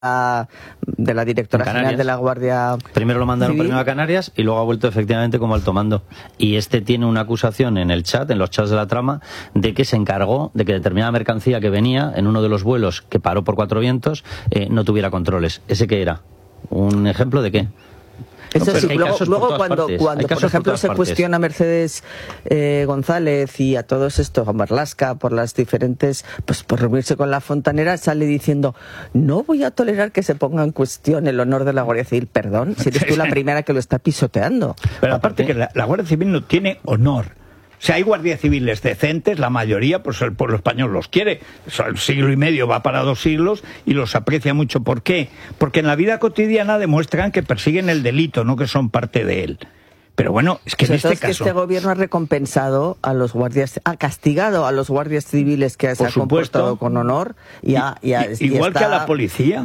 de la directora general de la Guardia Primero lo mandaron Civil. primero a Canarias y luego ha vuelto efectivamente como alto mando. Y este tiene una acusación en el chat, en los chats de la trama, de que se encargó de que determinada mercancía que venía en uno de los vuelos que paró por Cuatro Vientos no tuviera controles. ¿Ese qué era? ¿Un ejemplo de qué? Eso No, sí, luego cuando por ejemplo se cuestiona a Mercedes González y a todos estos, a Marlaska, por las diferentes, pues por reunirse con la fontanera, sale diciendo, no voy a tolerar que se ponga en cuestión el honor de la Guardia Civil. Perdón, si eres tú la primera que lo está pisoteando. Pero aparte que la Guardia Civil no tiene honor. O sea, hay guardias civiles decentes, la mayoría, pues el pueblo español los quiere. El siglo y medio va para 2 siglos y los aprecia mucho. ¿Por qué? Porque en la vida cotidiana demuestran que persiguen el delito, no que son parte de él. Pero bueno, es que en este caso... este gobierno ha recompensado a los guardias, ha castigado a los guardias civiles que se han comportado con honor igual que a la policía.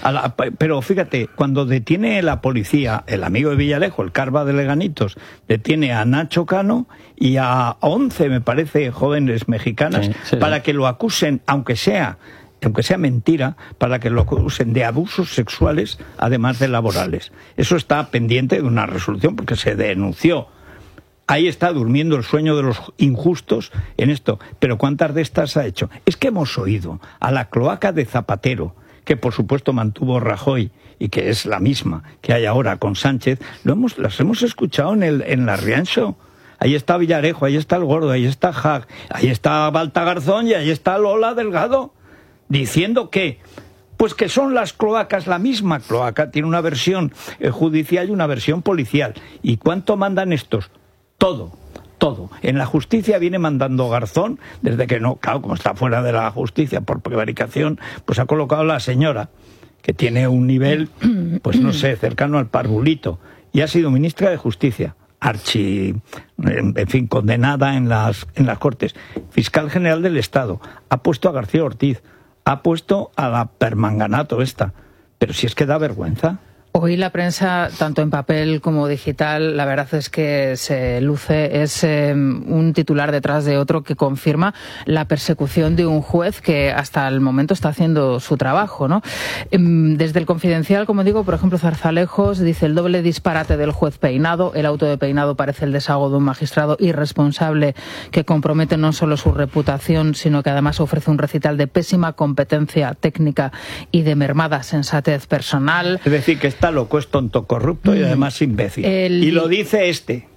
Pero fíjate, cuando detiene la policía, el amigo de Villalejo, el Carva de Leganitos, detiene a Nacho Cano y a 11, me parece, jóvenes mexicanas, para que lo acusen, aunque sea mentira, para que lo acusen de abusos sexuales, además de laborales. Eso está pendiente de una resolución porque se denunció. Ahí está durmiendo el sueño de los injustos en esto. Pero ¿cuántas de estas ha hecho? Es que hemos oído a la cloaca de Zapatero, que por supuesto mantuvo Rajoy y que es la misma que hay ahora con Sánchez, las hemos escuchado en la Riancho. Ahí está Villarejo, ahí está el Gordo, ahí está Haag, ahí está Balta Garzón y ahí está Lola Delgado, diciendo que son las cloacas, la misma cloaca, tiene una versión judicial y una versión policial. ¿Y cuánto mandan estos? Todo. En la justicia viene mandando Garzón, desde que no, claro, como está fuera de la justicia por prevaricación, pues ha colocado a la señora, que tiene un nivel, pues no sé, cercano al parvulito, y ha sido ministra de Justicia, condenada en las Cortes, fiscal general del Estado, ha puesto a García Ortiz, ha puesto a la Permanganato esta, pero si es que da vergüenza. Hoy la prensa, tanto en papel como digital, la verdad es que se luce, es un titular detrás de otro que confirma la persecución de un juez que hasta el momento está haciendo su trabajo, ¿no? Desde el Confidencial, como digo, por ejemplo, Zarzalejos dice: el doble disparate del juez Peinado, el auto de Peinado parece el desahogo de un magistrado irresponsable que compromete no solo su reputación, sino que además ofrece un recital de pésima competencia técnica y de mermada sensatez personal. Es decir, que está loco, es tonto, corrupto y además imbécil. Y lo dice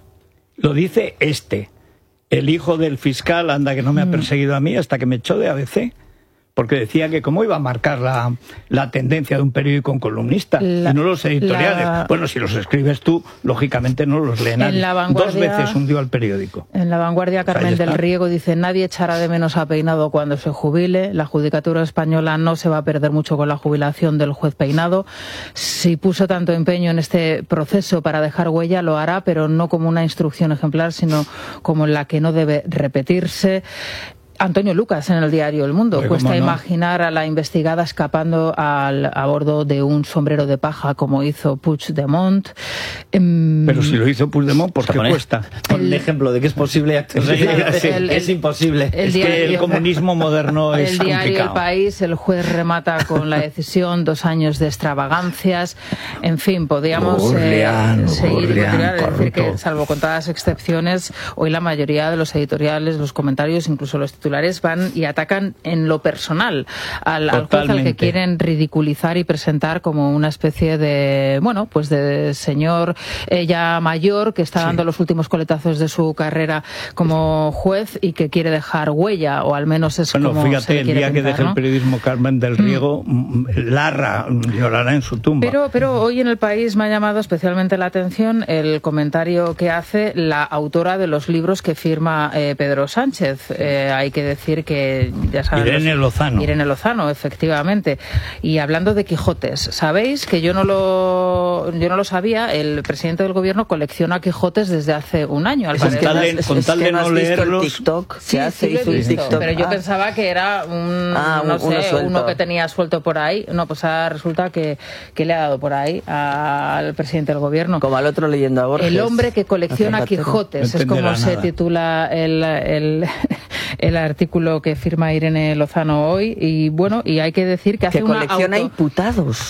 el hijo del fiscal, anda que no me ha perseguido a mí hasta que me echó de ABC, porque decía que cómo iba a marcar la tendencia de un periódico en columnista y no los editoriales. Bueno, si los escribes tú, lógicamente no los lee nadie. 2 veces hundió al periódico. En La Vanguardia, Carmen del Riego dice: nadie echará de menos a Peinado cuando se jubile. La judicatura española no se va a perder mucho con la jubilación del juez Peinado. Si puso tanto empeño en este proceso para dejar huella, lo hará, pero no como una instrucción ejemplar, sino como la que no debe repetirse. Antonio Lucas en el diario El Mundo. Cuesta imaginar a la investigada escapando a bordo de un sombrero de paja como hizo Puigdemont. Pero si lo hizo Puigdemont, ¿por qué cuesta? Pon el ejemplo de que es posible. Es imposible. Es que el comunismo moderno es complicado. El diario El País, el juez remata con la decisión 2 años de extravagancias. En fin, podríamos seguir. Decir que, salvo contadas excepciones, hoy la mayoría de los editoriales, los comentarios, incluso los titulares, van y atacan en lo personal al juez al que quieren ridiculizar y presentar como una especie de, bueno, pues de señor ya mayor que está dando los últimos coletazos de su carrera como juez y que quiere dejar huella, o al menos es como fíjate, se le quiere el día que deje el periodismo Carmen del Riego, Larra llorará en su tumba. Pero hoy en El País me ha llamado especialmente la atención el comentario que hace la autora de los libros que firma Pedro Sánchez. Hay que decir que, ya saben, Irene Lozano, efectivamente. Y hablando de Quijotes, sabéis que yo no lo sabía, el presidente del gobierno colecciona Quijotes desde hace un año. Con tal de no leerlos. TikTok, sí, pero yo pensaba que era uno que tenía suelto por ahí. No, pues resulta que le ha dado por ahí al presidente del gobierno. Como al otro leyendo a Borges. El hombre que colecciona Quijotes, es como se titula el artículo que firma Irene Lozano hoy, y bueno, y hay que decir que hace colecciona imputados.